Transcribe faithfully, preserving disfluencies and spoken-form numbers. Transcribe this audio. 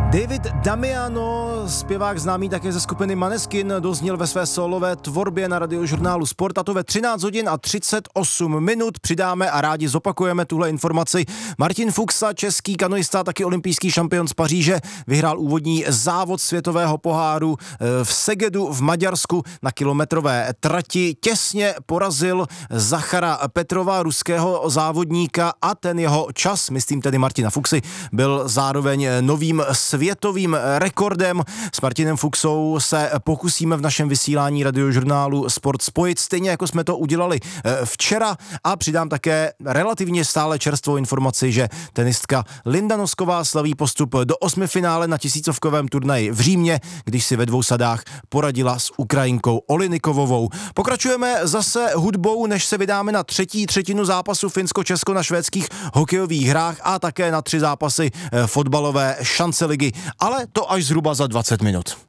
David Damiano, zpěvák známý také ze skupiny Maneskin, dozněl ve své solové tvorbě na Radiožurnálu Sport, a to ve třináct hodin a třicet osm minut. Přidáme a rádi zopakujeme tuhle informaci. Martin Fuxa, český kanoista, taky olympijský šampion z Paříže, vyhrál úvodní závod světového poháru v Segedu v Maďarsku na kilometrové trati. Těsně porazil Zachara Petrova, ruského závodníka, a ten jeho čas, myslím tedy Martina Fuxy, byl zároveň novým světovým rekordem. S Martinem Fuxou se pokusíme v našem vysílání Radiožurnálu Sport spojit, stejně jako jsme to udělali včera, a přidám také relativně stále čerstvou informaci, že tenistka Linda Nosková slaví postup do osmifinále na tisícovkovém turnaji v Římě, když si ve dvou sadách poradila s Ukrajinkou Olinikovovou. Pokračujeme zase hudbou, než se vydáme na třetí třetinu zápasu Finsko-Česko na švédských hokejových hrách a také na tři zápasy fotbalové šance ligy, ale to až zhruba za dvacet minut.